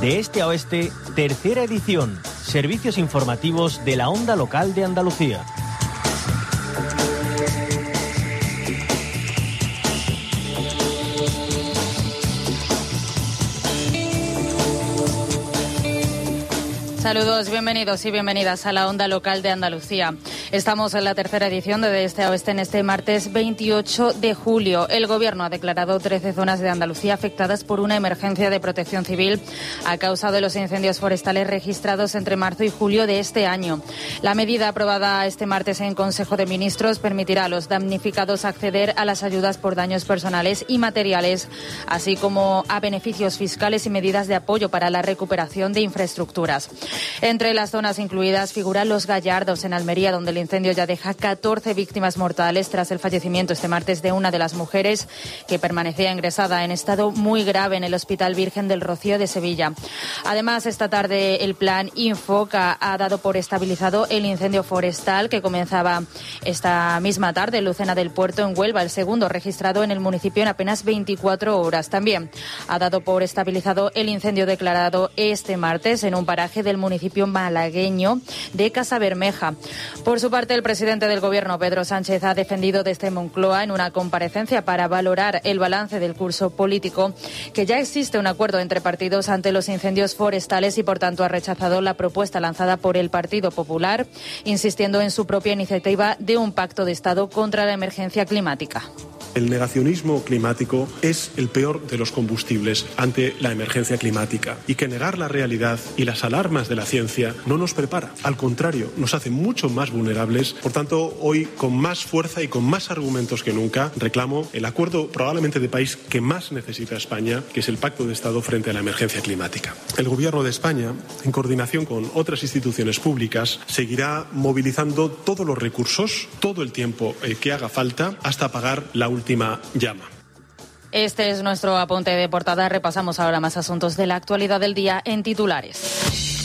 De este a oeste, tercera edición. Servicios informativos de la Onda Local de Andalucía. Saludos, bienvenidos y bienvenidas a la Onda Local de Andalucía. Estamos en la tercera edición de este a oeste en este martes 28 de julio. El Gobierno ha declarado 13 zonas de Andalucía afectadas por una emergencia de protección civil a causa de los incendios forestales registrados entre marzo y julio de este año. La medida aprobada este martes en Consejo de Ministros permitirá a los damnificados acceder a las ayudas por daños personales y materiales, así como a beneficios fiscales y medidas de apoyo para la recuperación de infraestructuras. Entre las zonas incluidas figuran Los Gallardos, en Almería, donde el incendio ya deja 14 víctimas mortales tras el fallecimiento este martes de una de las mujeres que permanecía ingresada en estado muy grave en el Hospital Virgen del Rocío de Sevilla. Además, esta tarde el plan Infoca ha dado por estabilizado el incendio forestal que comenzaba esta misma tarde en Lucena del Puerto, en Huelva, el segundo registrado en el municipio en apenas 24 horas. También ha dado por estabilizado el incendio declarado este martes en un paraje del municipio malagueño de Casabermeja. Por su parte, el presidente del Gobierno, Pedro Sánchez, ha defendido desde Moncloa en una comparecencia para valorar el balance del curso político que ya existe un acuerdo entre partidos ante los incendios forestales y, por tanto, ha rechazado la propuesta lanzada por el Partido Popular, insistiendo en su propia iniciativa de un pacto de Estado contra la emergencia climática. El negacionismo climático es el peor de los combustibles ante la emergencia climática, y que negar la realidad y las alarmas de la ciencia no nos prepara. Al contrario, nos hace mucho más vulnerables. Por tanto, hoy, con más fuerza y con más argumentos que nunca, reclamo el acuerdo probablemente de país que más necesita España, que es el Pacto de Estado frente a la emergencia climática. El Gobierno de España, en coordinación con otras instituciones públicas, seguirá movilizando todos los recursos, todo el tiempo que haga falta, hasta apagar la última llama. Este es nuestro apunte de portada. Repasamos ahora más asuntos de la actualidad del día en titulares.